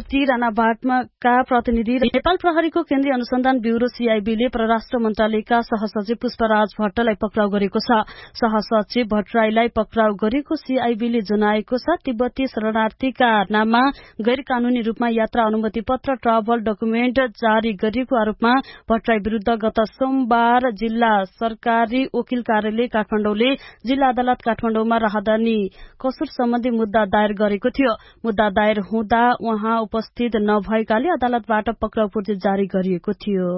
T राणावाटका प्रतिनिधि र नेपाल प्रहरीको केन्द्रीय अनुसन्धान ब्यूरो सीआईबीले परराष्ट्र मन्त्रालयका सहसचिव पुष्पराज भट्टलाई पक्राउ गरेको छ। सहसचिव भट्टराईलाई पक्राउ गरेको सीआईबीले जनाएको छ। तिब्बती शरणार्थीका नाममा गैर कानूनी रूपमा यात्रा अनुमति पत्र ट्राभल डकुमेन्ट जारी गरिएको आरोपमा भट्टराई विरूद्ध गत सोमबार जिल्ला सरकारी वकिल कार्यालय काठमाडौँले जिल्ला अदालत काठमाडौँमा राहदानी कसुर सम्बन्धी मुद्दा दायर गरेको थियो। मुद्दा दायर हुँदा उहाँ उपस्थित नभएकाले अदालतबाट पक्राउ पूर्ति जारी गरिएको थियो।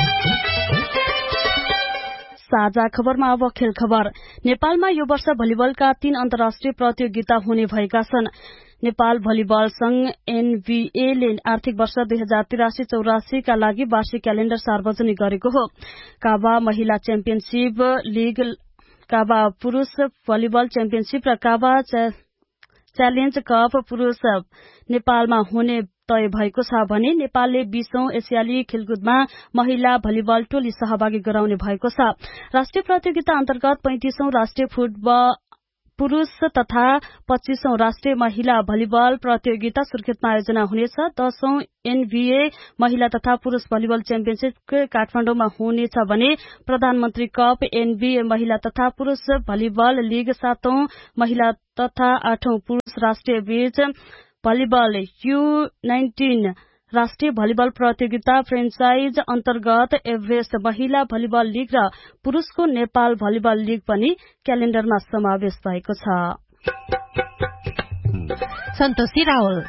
साझा खबरमा अब खेल खबर। नेपालमा यो वर्ष भलिबलका 3 अन्तर्राष्ट्रिय प्रतियोगिता हुने भएका छन्। नेपाल भलिबल संघ एनभीए आर्थिक वर्ष 2083-84 का लागि वार्षिक क्यालेण्डर सार्वजनिक गरेको हो। काबा महिला च्याम्पियनशीप लीग, काबा पुरूष भलिबल च्याम्पियनशीप र काबा च्यालेन्ज कप पुरूष नेपालमा हुने तय भएको छ भने नेपालले 20औं एसियाली खेलकुदमा महिला भलिबल टोली सहभागी गराउने भएको छ। राष्ट्रिय प्रतियोगिता अन्तर्गत 35औं राष्ट्रिय फुटबल पुरूष तथा 25औं राष्ट्रिय महिला भलिबल प्रतियोगिता सुर्खेतमा आयोजना हुनेछ। 10औं एनभीए महिला तथा पुरूष भलिबल च्याम्पियनशीप काठमाडौँमा हुनेछ भने प्रधानमन्त्री कप एनभीए महिला तथा पुरूष भलिबल लीग 7औं महिला तथा 8औं पुरूष राष्ट्रिय बीच भलिबल U19 राष्ट्रिय भलिबल प्रतियोगिता फ्रेन्चाइज अन्तर्गत एभरेस्ट महिला भलिबल लीग र पुरूषको नेपाल भलिबल लीग पनि क्यालेण्डरमा समावेश भएको छ। सन्तोषी रावल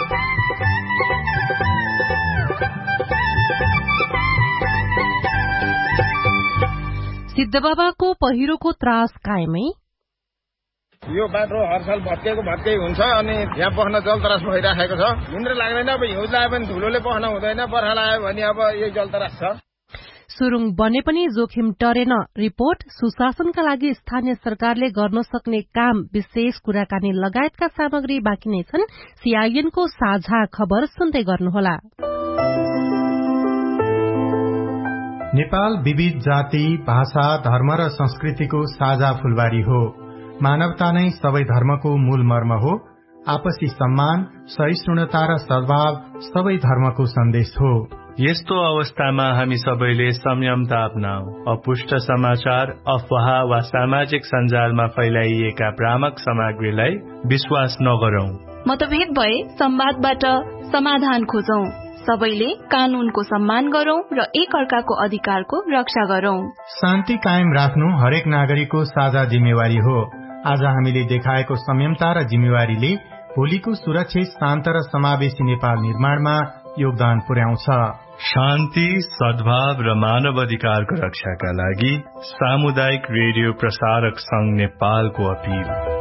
सिद्धबाबाको पहिरोको त्रास कायमै। यो बाटो हर साल भत्कै हुन्छ अनि यहाँ पख्न जलतरास भइराखेको छ। हिँड्न लाग्दैन। अब हिउँ लाए पनि धुलोले पख्न हुँदैन। बर्खा लायो भने अब यही जलतरास छ। सुरुङ बने पनि जोखिम टरेन। रिपोर्ट सुशासनका लागि स्थानीय सरकारले गर्न सक्ने काम विशेष कुराकानी लगायतका सामग्री बाँकी नै छन्। सीआईएनको साझा खबर सुन्दै गर्नुहोला। नेपाल विविध जाति, भाषा, धर्म र संस्कृतिको साझा फूलबारी हो। मानवता नै सबै धर्मको मूल मर्म हो। आपसी सम्मान, सहिष्णुता र सद्भाव सबै धर्मको सन्देश हो। यस्तो अवस्थामा हामी सबैले संयमता अपनाऊ। अपुष्ट समाचार, अफवाह वा सामाजिक सञ्जालमा फैलाइएका भ्रामक सामग्रीलाई विश्वास नगरौं। मतभेद भए संवादबाट समाधान खोजौं। सबैले कानूनको सम्मान गरौं र एक अर्काको अधिकारको रक्षा गरौं। शान्ति कायम राख्नु हरेक नागरिकको साझा जिम्मेवारी हो। आज हामीले देखाएको संयमता र जिम्मेवारीले भोलिको सुरक्षित, शान्त र समावेशी नेपाल निर्माणमा योगदान पुर्याउँछ। शान्ति, सद्भाव र मानव अधिकारको रक्षाका लागि सामुदायिक रेडियो प्रसारक संघ नेपालको अपील।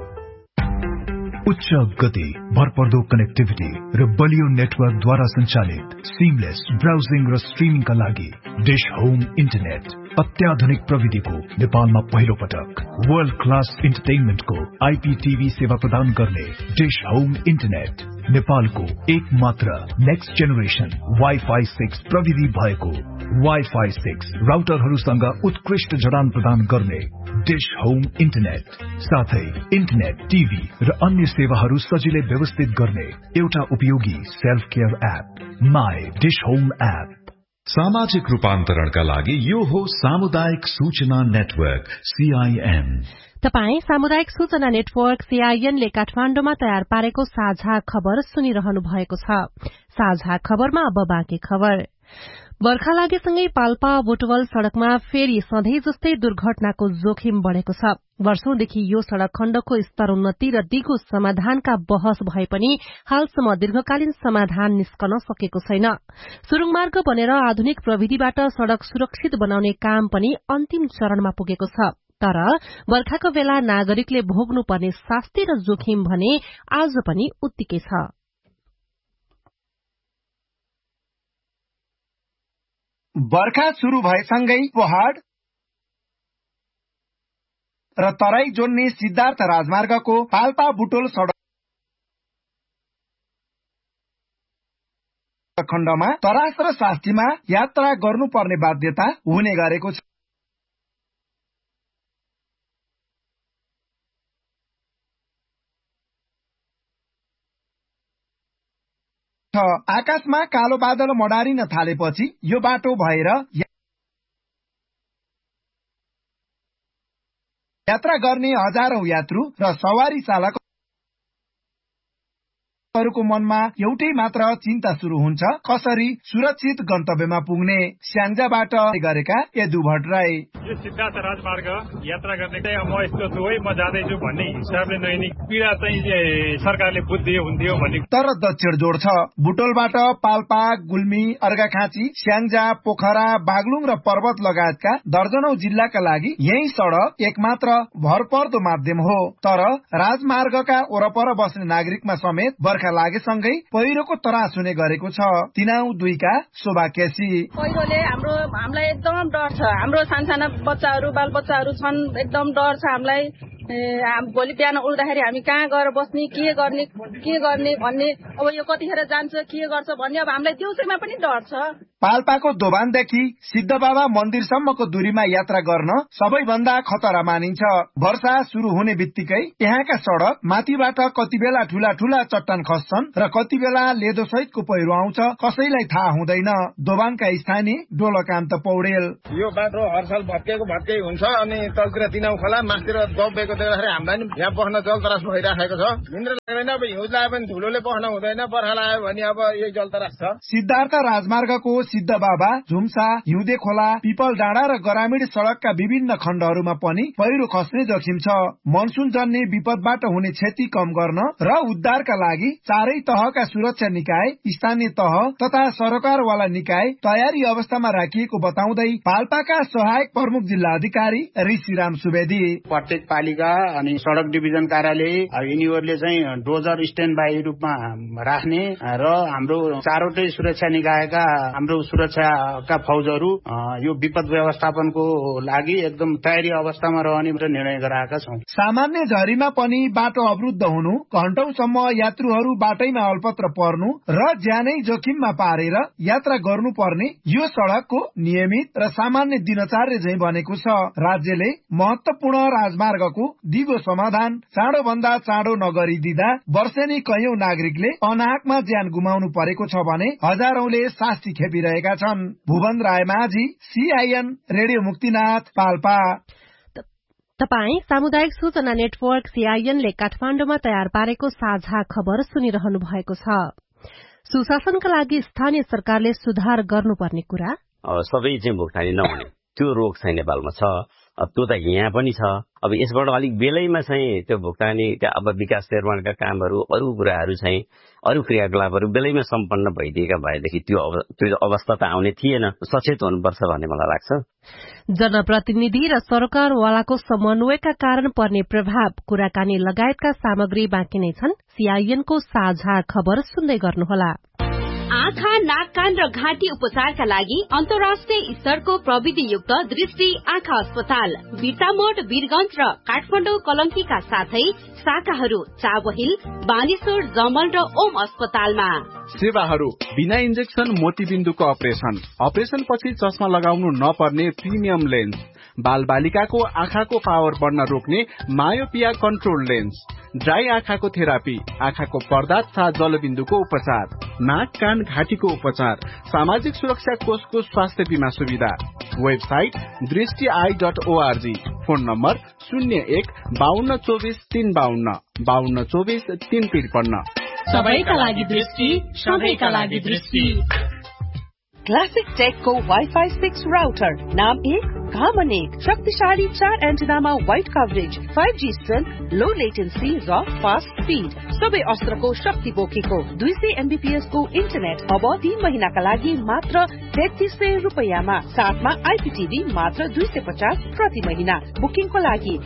उच्च गति, भरपर्दो कनेक्टिभिटी र बलियो नेटवर्कद्वारा सञ्चालित सिमलेस ब्राउजिङ र स्ट्रिमिङका लागि डिश होम इन्टरनेट अत्याधुनिक प्रविधिको नेपालमा पहिलो पटक वर्ल्ड क्लास इन्टरटेनमेन्टको आईपीटीभी सेवा प्रदान गर्ने डिश होम इन्टरनेट नेपालको एक मात्र नेक्स्ट जेनेरेसन वाइफाई 6 प्रविधि भएको वाइफाई 6 राउटरहरूसँग उत्कृष्ट जडान प्रदान गर्ने डिश होम इन्टरनेट साथै इन्टरनेट, टिभी र अन्य सेवाहरू सजिलै व्यवस्थित गर्ने एउटा उपयोगी self care app my dish home app. सामाजिक रूपान्तरणका लागि यो हो सामुदायिक सूचना नेटवर्क सीआईएन। तपाई सामुदायिक सूचना नेटवर्क सीआईएन ले काठमाडौँमा तयार पारेको साझा खबर सुनिरहनु भएको छ। साझा खबरमा अब बाँकी खबर। बर्खा लागेसँगै पाल्पा बुटवल सड़कमा फेरि सधैँ जस्तै दुर्घटनाको जोखिम बढ़ेको छ। वर्षौंदेखि यो सड़क खण्डको स्तरोन्नति र दिगो समाधानका बहस भए पनि हालसम्म दीर्घकालीन समाधान निस्कन सकेको छैन। सुरुङमार्ग बनेर आधुनिक प्रविधिबाट सड़क सुरक्षित बनाउने काम पनि अन्तिम चरणमा पुगेको छ। तर बर्खाको बेला नागरिकले भोग्नुपर्ने शास्ति र जोखिम भने आज पनि उत्तिकै छ। बर्खा शुरू भएसँगै पहाड़ र तराई जोड्ने सिद्धार्थ राजमार्गको पाल्पा बुटोल सड़क खण्डमा तरास र शास्त्रीमा यात्रा गर्नुपर्ने बाध्यता हुने गरेको छ। आकाशमा कालो बादल मडारिन थालेपछि यो बाटो भएर यात्रा गर्ने हजारौं यात्रु र सवारी चालकहरूको मनमा एउटै मात्र चिन्ता शुरू हुन्छ, कसरी सुरक्षित गन्तव्यमा पुग्ने। स्याङ्जाबाट गरेका यदु भट्टराई, यो सिद्धार्थ राजमार्ग यात्रा गर्ने म यस्तो छु है, म जाँदैछु भन्ने हिसाबले नैनिक पीडा चाहिँ सरकारले बुझ्दियो हुन्थ्यो भन्ने। तर दक्षिण जोड्छ। बुटोलबाट पाल्पा, गुल्मी, अर्घाखाँची, स्याङ्जा, पोखरा, बागलुङ र पर्वत लगायतका दर्जनौं जिल्लाका लागि यही सड़क एकमात्र भरपर्दो माध्यम हो। तर राजमार्गका वरपर बस्ने नागरिकमा समेत बर्खा लागेसँगै पहिरोको त्रास हुने गरेको छ। तिनाउ 2 का शोभा केसी, पहिरोले हामीलाई एकदम डर छ। हाम्रो सानसाना बच्चाहरू बाल बच्चाहरू छन्, एकदम डर छ हामीलाई। भोलि बिहान उठ्दाखेरि हामी कहाँ गएर बस्ने, के गर्ने भन्ने, अब यो कतिखेर जान्छ, के गर्छ भन्ने अब हामीलाई दिउँसैमा पनि डर छ। पाल्पाको दोभानदेखि सिद्धबाबा मन्दिरसम्मको दूरीमा यात्रा गर्न सबैभन्दा खतरा मानिन्छ। वर्षा शुरू हुने बित्तिकै यहाँका सड़क माथिबाट कति बेला ठूला ठूला चट्टान खस्छन् र कति बेला लेदो सहितको पहिरो आउँछ, कसैलाई थाहा हुँदैन। दोभानका स्थानीय डोलकान्त पौडेल, यो बाटो हर साल भत्कै हुन्छ अनि तलतिर तिनाउ खोला मासतिर दबेको देख्दाखेरि हामीलाई नि यहाँ बस्न जलतरास भइराखेको छ। निन्द्रा लाग्दैन, अब हिउँ लाए पनि धुलोले बस्न हुँदैन, बर्खा लाग्यो भने अब यही जलतरास छ। सिद्धार्थ राजमार्गको सिद्धबाबा, झुम्सा, हिउँदे खोला, पिपल डाँडा र ग्रामीण सड़कका विभिन्न खण्डहरूमा पनि पहिरो खस्ने जोखिम छ। मनसुन जन्ने विपदबाट हुने क्षति कम गर्न र उद्धारका लागि चारै तहका सुरक्षा निकाय, स्थानीय तह तथा सरकारवाला निकाय तयारी अवस्थामा राखिएको बताउँदै पाल्पाका सहायक प्रमुख जिल्ला अधिकारी ऋषिराम सुवेदी, प्रत्येक पालिका अनि सड़क डिभिजन कार्यालय यिनीहरूले चाहिँ डोजर स्ट्यान्ड बाई रूपमा राख्ने र हाम्रो चारवटै सुरक्षा निकायका हाम्रो सुरक्षाका फौजहरू यो विपद व्यवस्थापनको लागि एकदम तयारी अवस्थामा रहने निर्णय गराएका छौं। सामान्य झरीमा पनि बाटो अवरुद्ध हुनु, घण्टौंसम्म यात्रुहरू बाटैमा अल्पत्र पर्नु र ज्यानै जोखिममा पारेर यात्रा गर्नुपर्ने यो सड़कको नियमित र सामान्य दिनचर्या झैं बनेको छ। राज्यले महत्वपूर्ण राजमार्गको दिगो समाधान चाँडोभन्दा चाँडो नगरिदिँदा वर्षेनी कैयौं नागरिकले अनाहकमा ज्यान गुमाउनु परेको छ भने हजारौंले शास्ति खेपिरहेका छन्। Bhuwan Raimajhi, CIN radio Muktinath, Palpa. तपाई सामुदायिक सूचना नेटवर्क CIN ले काठमाडौँमा तयार पारेको साझा खबर सुनिरहनु भएको छ। सुशासनका लागि स्थानीय सरकारले सुधार गर्नुपर्ने कुरा, सबै चाहिँ भुक्तानी नहुने त्यो रोग चाहिँ नेपालमा छ। त्यो त यहाँ पनि छ। अब यसबाट अलिक बेलैमा चाहिँ त्यो भुक्तानी, अब विकास निर्माणका कामहरू, अरू कुराहरू चाहिँ अरू क्रियाकलापहरू बेलैमा सम्पन्न भइदिएका भएदेखि त्यो अवस्था त आउने थिएन। सचेत हुनुपर्छ भन्ने मलाई लाग्छ। जनप्रतिनिधि र सरकारवालाको समन्वयका कारण पर्ने प्रभाव, कुराकानी लगायतका सामग्री बाँकी नै छन्। CIN को साझा खबर सुन्दै गर्नुहोला। आँखा, नाक, कान र घाँटी उपचारका लागि अन्तर्राष्ट्रिय स्तरको प्रविधियुक्त दृष्टि आँखा अस्पताल बिर्तामोड, वीरगंज र काठमाडौँ कलंकीका साथै शाखाहरू चाबहिल, बानेश्वर, जमल र ओम अस्पतालमा। सेवाहरू बिना इन्जेक्सन मोतीबिन्दुको अपरेशन पछि चस्मा लगाउनु नपर्ने प्रिमियम लेन्स, बाल बालिकाको आँखाको पावर बढ्न रोक्ने मायोपिया कन्ट्रोल लेन्स, ड्राई आँखाको थेरापी, आँखाको पर्दा तथा जलबिन्दुको उपचार, नाक, कान, घाँटीको उपचार, सामाजिक सुरक्षा कोषको स्वास्थ्य बीमा सुविधा। Website दृष्टि.org, phone number 01-5224-352, 5224-353। सबैका लागि दृष्टि, सबैका लागि दृष्टि। क्लासिक टेकको वाइफाई 6 राउटर, नाम 1, काम 1, शक्तिशाली 4 एन्टेनामा वाइड कभरेज, 5G स्ट्रेन्थ, लो लेटेन्सी र फास्ट स्पीड, सबै अस्त्रको शक्ति बोकेको 200 MBPS को इन्टरनेट अब 3 महिनाका लागि मात्र 3300 रुपैयाँमा, साथमा IPTV मात्र 250 प्रति महिना। बुकिङको लागि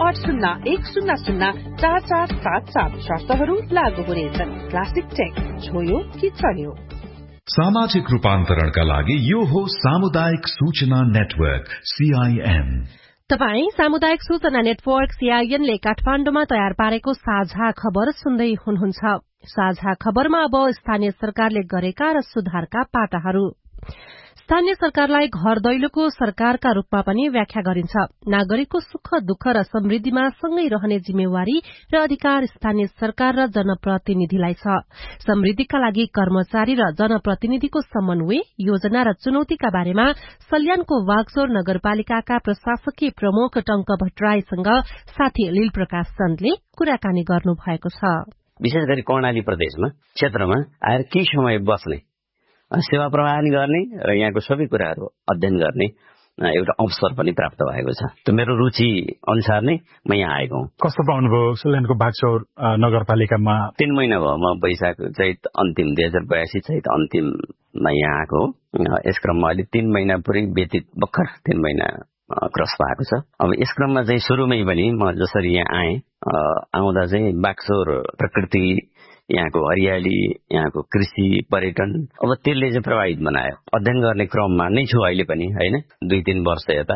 9801004477, शर्तहरू लागू हुनेछन्। क्लासिक टेक, छोयो कि चल्यो। सामाजिक रूपान्तरणका लागि यो हो सामुदायिक सूचना नेटवर्क CIN। तपाई सामुदायिक सूचना नेटवर्क CIN ले काठमाडौँमा तयार पारेको साझा खबर सुन्दै हुनुहुन्छ। साझा खबरमा अब स्थानीय सरकारले गरेका र सुधारका पाटाहरू। स्थानीय सरकारलाई घर दैलोको सरकारका रूपमा पनि व्याख्या गरिन्छ। नागरिकको सुख दुःख र समृद्धिमा सँगै रहने जिम्मेवारी र अधिकार स्थानीय सरकार र जनप्रतिनिधिलाई छ। समृद्धिका लागि कर्मचारी र जनप्रतिनिधिको समन्वय, योजना र चुनौतीका बारेमा सल्यानको वागचौर नगरपालिकाका प्रशासकीय प्रमुख टंक भट्टराईसँग साथी लील प्रकाश चन्दले कुराकानी गर्नु भएको छ। विशेष गरी कर्णाली प्रदेशमा क्षेत्रमा आएर केही समय बस्ने, सेवा प्रवाह गर्ने र यहाँको सबै कुराहरू अध्ययन गर्ने एउटा अवसर पनि प्राप्त भएको छ। त्यो मेरो रुचि अनुसार नै म यहाँ आएको हुँ। कस्तो पाउनुभयो सल्यानको वागचौर नगरपालिकामा? 3 महिना भयो म वैशाख चैत अन्तिम 2082 चैत अन्तिममा यहाँ आएको हो। यस क्रममा अहिले 3 महिना पुरै व्यतीत, भर्खर 3 महिना क्रस भएको छ। अब यस क्रममा चाहिँ सुरुमै पनि म जसरी यहाँ आएँ, आउँदा चाहिँ वागचौर प्रकृति, यहाँको हरियाली, यहाँको कृषि, पर्यटन, अब त्यसले चाहिँ प्रभावित बनायो। अध्ययन गर्ने क्रममा नै छु अहिले पनि, होइन। 2-3 वर्ष यता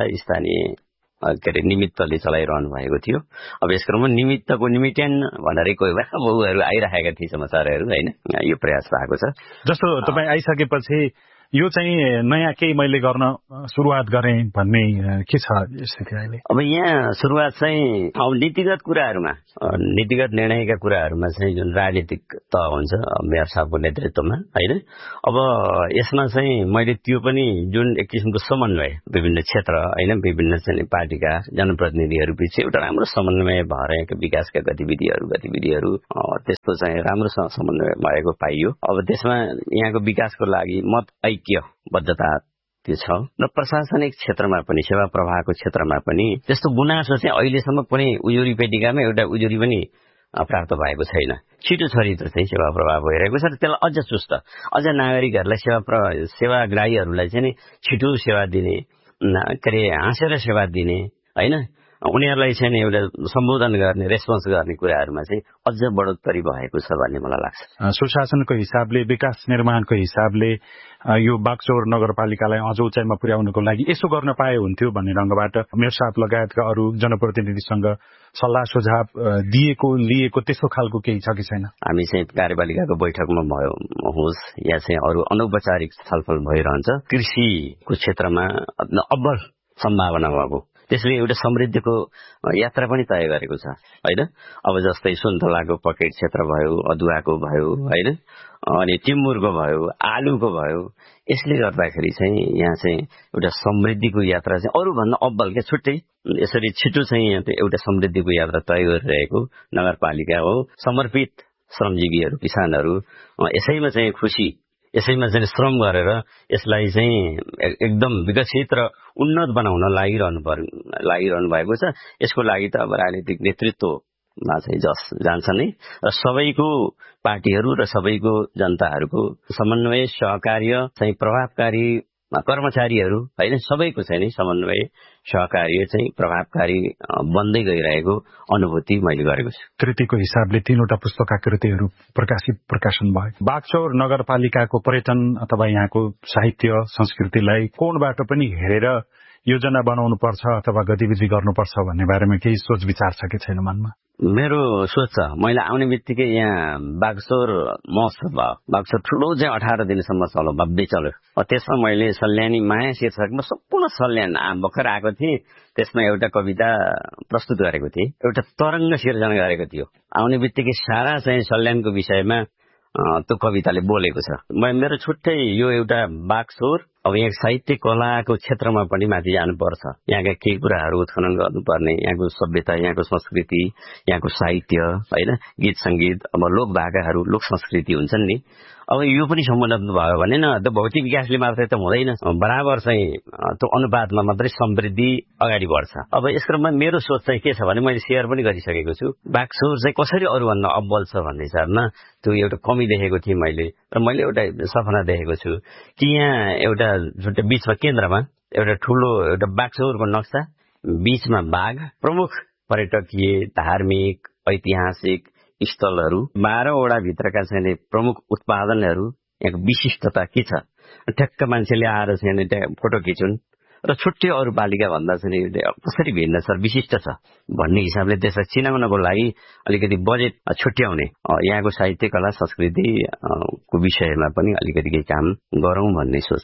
स्थानीय निमित्तले चलाइरहनु भएको थियो। अब यस क्रममा निमित्तको निमिट्यान भनेर कोही बेला बहुहरू आइरहेका थिए समाचारहरू, होइन। यो प्रयास भएको छ। जस्तो तपाईँ आइसकेपछि यो चाहिँ नयाँ केही मैले गर्न सुरुवात गरेँ भन्ने के छ स्थिति अहिले? अब यहाँ सुरुवात चाहिँ अब नीतिगत कुराहरूमा, नीतिगत निर्णयका कुराहरूमा चाहिँ जुन राजनीतिक तह हुन्छ मेयर साहबको नेतृत्वमा, होइन। अब यसमा चाहिँ मैले त्यो पनि जुन एक किसिमको समन्वय विभिन्न क्षेत्र, होइन, विभिन्न चाहिँ पार्टीका जनप्रतिनिधिहरू पछि एउटा राम्रो समन्वय भएर यहाँको विकासका गतिविधिहरू त्यस्तो चाहिँ राम्रोसँग समन्वय भएको पाइयो। अब त्यसमा यहाँको विकासको लागि मत ऐक्यबद्धता त्यो छ र प्रशासनिक क्षेत्रमा पनि, सेवा प्रवाहको क्षेत्रमा पनि त्यस्तो गुनासो चाहिँ अहिलेसम्म कुनै उजुरी पेटिकामा एउटा उजुरी पनि प्राप्त भएको छैन। छिटो छरितो चाहिँ सेवा प्रवाह भइरहेको छ र त्यसलाई अझ चुस्त, अझ नागरिकहरूलाई सेवाग्राहीहरूलाई चाहिँ छिटो सेवा दिने, हाँसेर सेवा दिने, होइन, उनीहरूलाई चाहिँ एउटा सम्बोधन गर्ने, रेस्पोन्स गर्ने कुराहरूमा चाहिँ अझ बढोत्तरी भएको छ भन्ने मलाई लाग्छ। सुशासनको हिसाबले, विकास निर्माणको हिसाबले यो वागचौर नगरपालिकालाई अझ उचाइमा पुर्याउनको लागि यसो गर्न पाए हुन्थ्यो भन्ने ढंगबाट मेयर साहब लगायतका अरू जनप्रतिनिधिसँग सल्लाह सुझाव लिएको त्यस्तो खालको केही छ कि छैन? हामी चाहिँ कार्यपालिकाको बैठकमा होस् या चाहिँ अरू अनौपचारिक छलफल भइरहन्छ। कृषिको क्षेत्रमा अब्बल सम्भावना भएको, त्यसले एउटा समृद्धिको यात्रा पनि तय गरेको छ, होइन। अब जस्तै सुन्तलाको पकेट क्षेत्र भयो, अदुवाको भयो, होइन, अनि टिम्बुरको भयो, आलुको भयो। यसले गर्दाखेरि चाहिँ यहाँ चाहिँ एउटा समृद्धिको यात्रा चाहिँ अरूभन्दा अब्बल क्या, छुट्टै यसरी छिटो चाहिँ एउटा समृद्धिको यात्रा तय गरिरहेको नगरपालिका हो। समर्पित श्रमजीवीहरू, किसानहरू यसैमा चाहिँ खुसी, यसैमा चाहिँ श्रम गरेर यसलाई चाहिँ एकदम विकसित र उन्नत बनाउन लागिरहनु भएको छ। यसको लागि त अब राजनीतिक नेतृत्वमा चाहिँ जान्छ नै, र सबैको पार्टीहरू र सबैको जनताहरूको समन्वय, सहकार्य चाहिँ प्रभावकारी कर्मचारीहरू, होइन, सबैको चाहिँ नि समन्वय, सहकार्य चाहिँ प्रभावकारी बन्दै गइरहेको अनुभूति मैले गरेको छु। कृतिको हिसाबले 3वटा पुस्तकका कृतिहरू प्रकाशन भयो। वागचौर नगरपालिकाको पर्यटन अथवा यहाँको साहित्य संस्कृतिलाई कोणबाट पनि हेरेर योजना बनाउनु पर्छ अथवा गतिविधि गर्नुपर्छ भन्ने बारेमा केही सोच विचार छ कि छैन मनमा? मेरो सोच छ। मैले आउने बित्तिकै यहाँ वागचौर महोत्सव भयो। वागचौर ठुलो चाहिँ 18 दिनसम्म चल्यो, भव्य चल्यो। त्यसमा मैले सल्यानी माया शीर्षकमा सम्पूर्ण सल्यान भर्खर आएको थिएँ, त्यसमा एउटा कविता प्रस्तुत गरेको थिएँ, एउटा तरङ्ग सिर्जना गरेको थियो। आउने बित्तिकै सारा चाहिँ सल्यानको विषयमा त्यो कविताले बोलेको छ। मेरो छुट्टै यो एउटा वागचौर, अब यहाँ साहित्य कलाको क्षेत्रमा पनि माथि जानुपर्छ। यहाँका केही कुराहरू उत्खनन गर्नुपर्ने, यहाँको सभ्यता, यहाँको संस्कृति, यहाँको साहित्य, होइन, गीत सङ्गीत, अब लोक भाकाहरू, लोक संस्कृति हुन्छन् नि। अब यो पनि समुन्नत भयो भने न त भौतिक विकासले मात्रै त हुँदैन, बराबर चाहिँ त्यो अनुपातमा मात्रै समृद्धि अगाडि बढ्छ। अब यस क्रममा मेरो सोच चाहिँ के छ भने मैले सेयर पनि गरिसकेको छु। वागचौर चाहिँ कसरी अरूभन्दा अब्बल छ भन्ने हिसाबमा त्यो एउटा कमी देखेको थिएँ मैले, र मैले एउटा सपना देखेको छु कि यहाँ एउटा छुट्टै बीचमा केन्द्रमा एउटा ठुलो एउटा वागचौरको नक्सा, बीचमा बाघ, प्रमुख पर्यटकीय, धार्मिक, ऐतिहासिक स्थलहरू, 12वटा भित्रका चाहिँ प्रमुख उत्पादनहरू, यहाँको विशिष्टता के छ, ठ्याक्क मान्छेले आएर चाहिँ त्यहाँ फोटो खिचुन् र छुट्टै अरू पालिका भन्दा चाहिँ कसरी भिन्न छ, विशिष्ट छ भन्ने हिसाबले त्यसलाई चिनाउनको लागि अलिकति बजेट छुट्याउने, यहाँको साहित्य कला संस्कृतिको विषयमा पनि अलिकति केही काम गरौँ भन्ने सोच छ।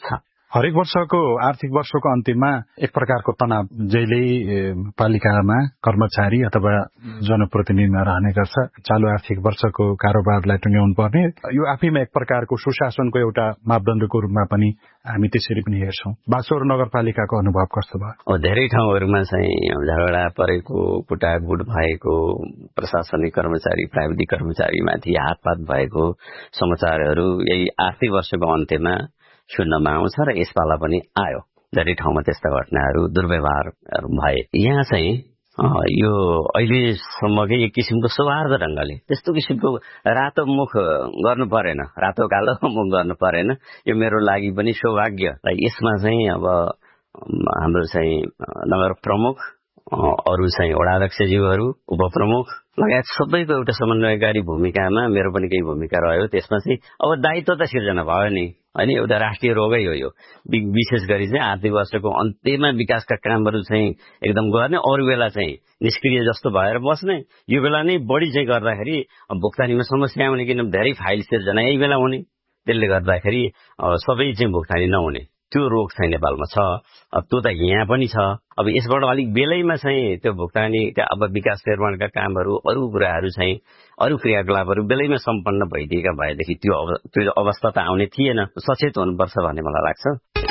हरेक वर्षको आर्थिक वर्षको अन्त्यमा एक प्रकारको तनाव जहिले पालिकामा कर्मचारी अथवा जनप्रतिनिधिमा रहने गर्छ। चालु आर्थिक वर्षको कारोबारलाई टुङ्ग्याउनु पर्ने यो आफैमा एक प्रकारको सुशासनको एउटा मापदण्डको रूपमा पनि हामी त्यसरी पनि हेर्छौं। बागचौर नगरपालिकाको अनुभव कस्तो भयो? धेरै ठाउँहरूमा चाहिँ झगडा परेको, कुटाकुट भएको, प्रशासनिक कर्मचारी प्राविधिक कर्मचारीमाथि हातपात भएको समाचारहरू यही आर्थिक वर्षको अन्त्यमा सुन्नमा आउँछ र यसपाला पनि आयो। धेरै ठाउँमा त्यस्ता घटनाहरू दुर्व्यवहारहरू भए। यहाँ चाहिँ यो अहिलेसम्मकै एक किसिमको सौहार्द ढंगले त्यस्तो किसिमको रातो मुख गर्नु परेन, रातो कालो मुख गर्नु परेन। यो मेरो लागि पनि सौभाग्य। यसमा चाहिँ अब हाम्रो चाहिँ नगर प्रमुख, अरू चाहिँ वडाध्यक्षज्यूहरू, उपप्रमुख लगायत सबैको एउटा समन्वयकारी भूमिकामा मेरो पनि केही भूमिका रह्यो। त्यसमा चाहिँ अब दायित्व त सिर्जना भयो नि हैन, एउटा राष्ट्रिय रोगै हो यो। विशेष गरी चाहिँ आर्थिक वर्षको अन्त्यमा विकासका कामहरू चाहिँ एकदम गर्ने, अरू बेला चाहिँ निष्क्रिय जस्तो भएर बस्ने। यो बेला नै बढी चाहिँ गर्दाखेरि भुक्तानीमा समस्या आउने, किन धेरै फाइल सिर्जना यही बेला हुने। त्यसले गर्दाखेरि सबै चाहिँ भुक्तानी नहुने त्यो रोग चाहिँ नेपालमा छ। अब त्यो त यहाँ पनि छ। अब यसबाट अलिक बेलैमा चाहिँ त्यो भुक्तानी, अब विकास निर्माणका कामहरू, अरू कुराहरू चाहिँ अरू क्रियाकलापहरू बेलैमा सम्पन्न भइदिएका भएदेखि त्यो अवस्था त आउने थिएन। सचेत हुनुपर्छ भन्ने मलाई लाग्छ।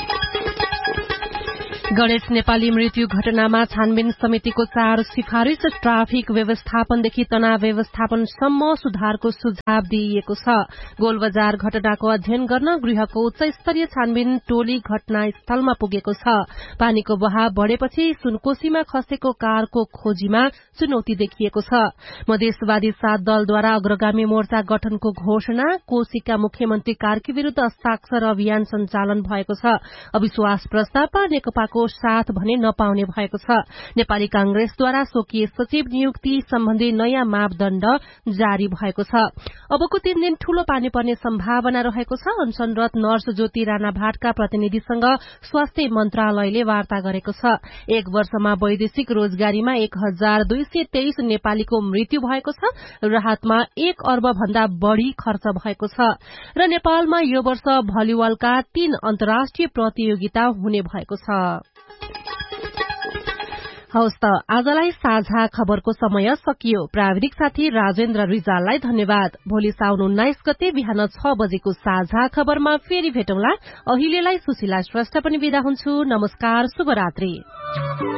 गणेश नेपाली मृत्यु घटनामा छानबिन समितिको 4 सिफारिश ट्राफिक व्यवस्थापनदेखि तनाव व्यवस्थापनसम्म सुधारको सुझाव दिइएको छ। गोलबजार घटनाको अध्ययन गर्न गृहको उच्च स्तरीय छानबिन टोली घटनास्थलमा पुगेको छ। पानीको बहाव बढ़ेपछि सुनकोशीमा खसेको कारको खोजीमा चुनौती देखिएको छ। मधेसवादी 7 दलद्वारा अग्रगामी मोर्चा गठनको घोषणा, कोशीका मुख्यमन्त्री कार्की विरूद्ध हस्ताक्षर अभियान सञ्चालन भएको छ। अविश्वास प्रस्तावमा नेकपाको साथ भने नपाउने भएको छ। नेपाली कांग्रेसद्वारा स्वकीय सचिव नियुक्ति सम्बन्धी नयाँ मापदण्ड जारी भएको छ। अबको 3 दिन ठूलो पानी पर्ने सम्भावना रहेको छ। अनसनरत नर्स ज्योति राणा भाटका प्रतिनिधिसँग स्वास्थ्य मन्त्रालयले वार्ता गरेको छ। 1 वर्षमा वैदेशिक रोजगारीमा 1223 नेपालीको मृत्यु भएको छ। राहतमा 1 अर्ब भन्दा बढ़ी खर्च भएको छ र नेपालमा यो वर्ष भलिबलका 3 अन्तर्राष्ट्रिय प्रतियोगिता हुने भएको छ। हवस् त, आजलाई साझा खबरको समय सकियो। प्राविधिक साथी राजेन्द्र रिजाललाई धन्यवाद। भोलि साउन 19 गते बिहान 6 बजेको साझा खबरमा फेरि भेटौँला। अहिलेलाई सुशीला श्रेष्ठ पनि बिदा हुन्छु। नमस्कार, शुभरात्रि।